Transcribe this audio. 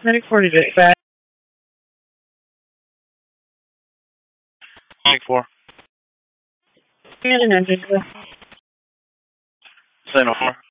Medic 40 dispatch. Medic 4. And an engine. Signal 4.